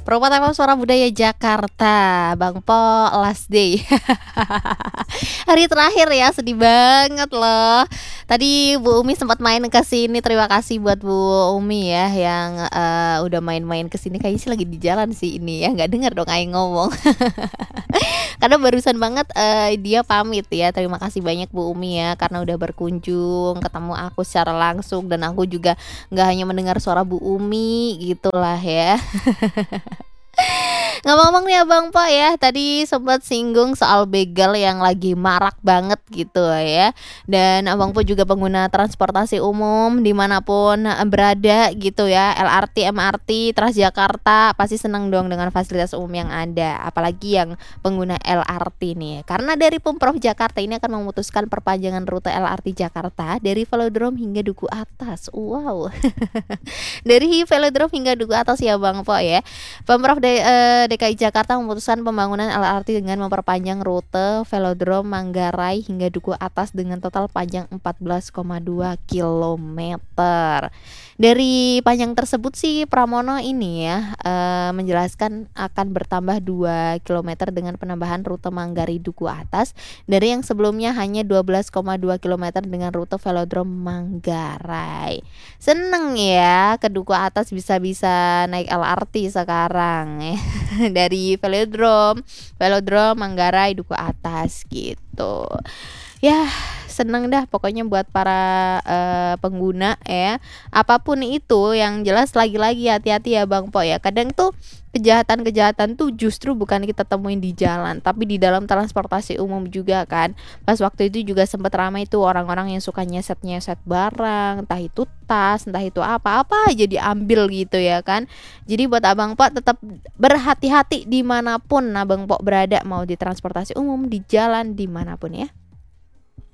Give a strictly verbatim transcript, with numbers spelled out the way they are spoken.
Promo T V Suara Budaya Jakarta, Bang Po last day. Hari terakhir ya, sedih banget loh. Tadi Bu Umi sempat main ke sini, terima kasih buat Bu Umi ya yang uh, udah main-main ke sini. Kayaknya sih lagi di jalan sih ini ya, nggak dengar dong Aing ngomong. Karena barusan banget uh, dia pamit ya. Terima kasih banyak Bu Umi ya karena udah berkunjung, ketemu aku secara langsung dan aku juga nggak hanya mendengar suara Bu Umi gitulah ya. Ngomong-ngomong nih Abang Po ya, tadi sempat singgung soal begal yang lagi marak banget gitu ya. Dan Abang Po juga pengguna transportasi umum dimanapun berada gitu ya, L R T, M R T, Transjakarta, pasti seneng dong dengan fasilitas umum yang ada. Apalagi yang pengguna L R T nih, karena dari Pemprov Jakarta ini akan memutuskan perpanjangan rute L R T Jakarta dari Velodrome hingga Duku Atas. Wow. Dari Velodrome hingga Duku Atas ya Bang Po ya. Pemprov D, eh, D K I Jakarta memutuskan pembangunan L R T dengan memperpanjang rute Velodrome Manggarai hingga Duku Atas dengan total panjang empat belas koma dua kilometer. Dari panjang tersebut sih Pramono ini ya eh, menjelaskan akan bertambah dua kilometer dengan penambahan rute Manggarai Duku Atas dari yang sebelumnya hanya dua belas koma dua kilometer dengan rute Velodrome Manggarai. Seneng ya ke Duku Atas bisa-bisa naik L R T sekarang ya. Dari Velodrome, Velodrome Manggarai Duku Atas gitu. Ya, seneng dah pokoknya buat para uh, pengguna ya. Apapun itu yang jelas lagi-lagi hati-hati ya Bang Po ya. Kadang tuh kejahatan-kejahatan tuh justru bukan kita temuin di jalan, tapi di dalam transportasi umum juga kan. Pas waktu itu juga sempat ramai tuh orang-orang yang suka nyeset-nyeset barang, entah itu tas, entah itu apa-apa aja diambil gitu ya kan. Jadi buat Abang Po tetap berhati-hati dimanapun Abang Po berada, mau di transportasi umum, di jalan, dimanapun ya.